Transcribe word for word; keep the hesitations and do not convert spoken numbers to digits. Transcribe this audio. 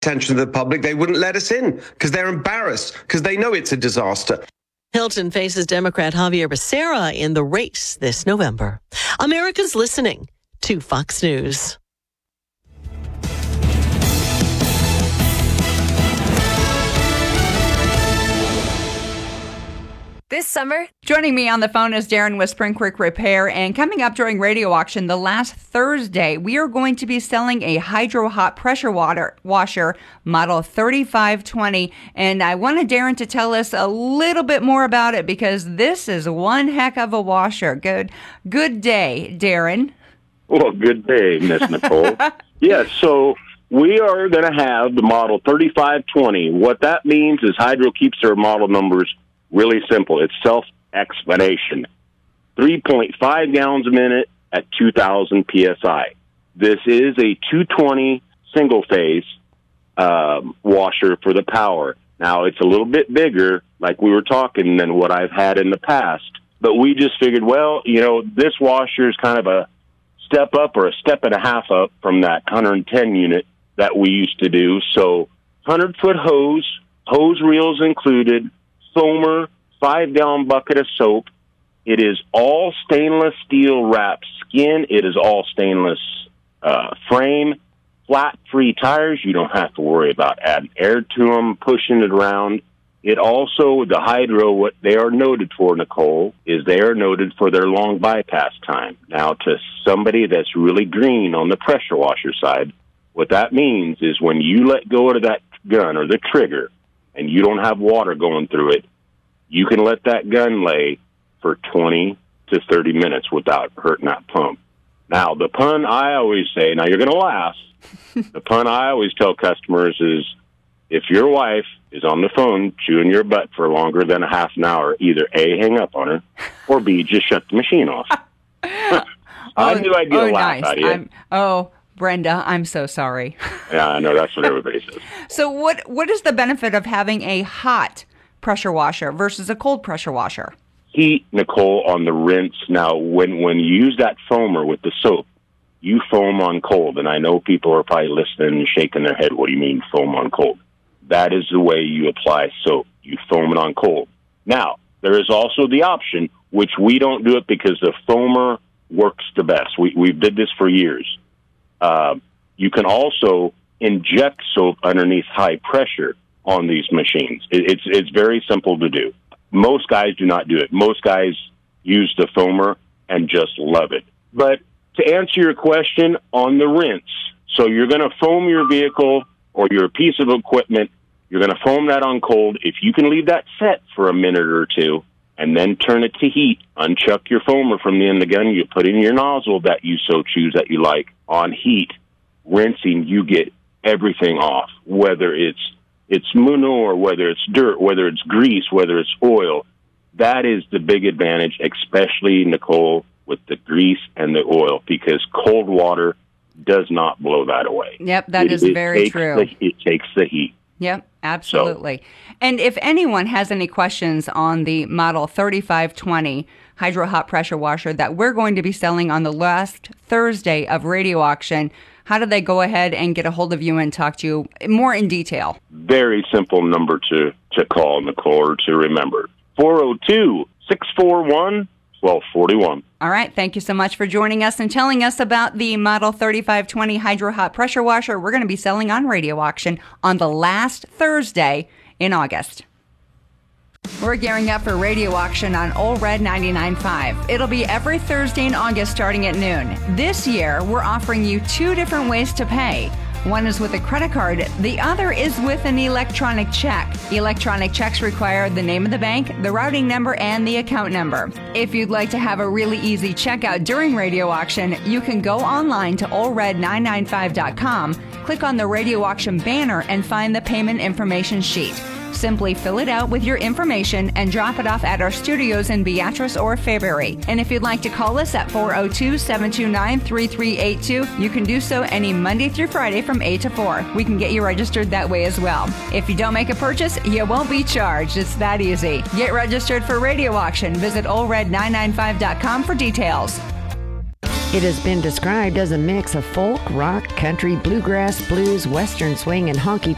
attention to the public, they wouldn't let us in because they're embarrassed, because they know it's a disaster. Hilton faces Democrat Javier Becerra in the race this November. America's listening to Fox News. This summer, joining me on the phone is Darren with Spring Creek Repair, and coming up during Radio Auction the last Thursday, we are going to be selling a Hydro Hot pressure water washer, model thirty-five twenty, and I wanted Darren to tell us a little bit more about it because this is one heck of a washer. Good, good day, Darren. Well, good day, Miss Nicole. Yes, so we are going to have the model thirty-five twenty. What that means is Hydro keeps their model numbers really simple. It's self-explanation. three point five gallons a minute at two thousand P S I. This is a two twenty single-phase um, washer for the power. Now, it's a little bit bigger, like we were talking, than what I've had in the past. But we just figured, well, you know, this washer is kind of a step up or a step and a half up from that one hundred ten unit that we used to do. So one hundred foot hose, hose reels included, foamer, five-gallon bucket of soap. It is all stainless steel wrapped skin. It is all stainless uh, frame, flat-free tires. You don't have to worry about adding air to them, pushing it around. It also, the Hydro, what they are noted for, Nicole, is they are noted for their long bypass time. Now, to somebody that's really green on the pressure washer side, what that means is when you let go of that gun or the trigger, and you don't have water going through it, you can let that gun lay for twenty to thirty minutes without hurting that pump. Now, the pun I always say, now you're going to laugh, the pun I always tell customers is, if your wife is on the phone chewing your butt for longer than a half an hour, either A, hang up on her, or B, just shut the machine off. I oh, knew I'd get oh, a laugh nice. out of you. I'm, oh, Brenda, I'm so sorry. Yeah, I know. That's what everybody says. So what what is the benefit of having a hot pressure washer versus a cold pressure washer? Heat, Nicole, on the rinse. Now, when, when you use that foamer with the soap, you foam on cold. And I know people are probably listening and shaking their head. What do you mean foam on cold? That is the way you apply soap. You foam it on cold. Now, there is also the option, which we don't do it because the foamer works the best. We, we did this for years. Uh, you can also inject soap underneath high pressure on these machines. It, it's it's very simple to do. Most guys do not do it. Most guys use the foamer and just love it. But to answer your question on the rinse, so you're going to foam your vehicle or your piece of equipment, you're going to foam that on cold. If you can leave that set for a minute or two and then turn it to heat, unchuck your foamer from the end of the gun, you put in your nozzle that you so choose that you like on heat, rinsing, you get everything off, whether it's it's manure, whether it's dirt, whether it's grease, whether it's oil. That is the big advantage, especially, Nicole, with the grease and the oil, because cold water does not blow that away. Yep, that it, is it very true. The, it takes the heat. Yep, absolutely. So, and if anyone has any questions on the model thirty-five twenty Hydro Hot pressure washer that we're going to be selling on the last Thursday of Radio Auction, how do they go ahead and get a hold of you and talk to you more in detail? Very simple number to, to call, Nicole, or to remember. four oh two, six four one, one two four one. All right. Thank you so much for joining us and telling us about the Model thirty-five twenty Hydro Hot pressure washer we're going to be selling on Radio Auction on the last Thursday in August. We're gearing up for Radio Auction on Ole Red ninety-nine point five. It'll be every Thursday in August starting at noon. This year, we're offering you two different ways to pay. One is with a credit card. The other is with an electronic check. Electronic checks require the name of the bank, the routing number, and the account number. If you'd like to have a really easy checkout during Radio Auction, you can go online to ole red nine nine five dot com, click on the Radio Auction banner, and find the payment information sheet. Simply fill it out with your information and drop it off at our studios in Beatrice or Fairbury. And if you'd like to call us at four oh two, seven two nine, three three eight two, you can do so any Monday through Friday from eight to four. We can get you registered that way as well. If you don't make a purchase, you won't be charged. It's that easy. Get registered for Radio Auction. Visit ole red nine nine five dot com for details. It has been described as a mix of folk, rock, country, bluegrass, blues, western swing, and honky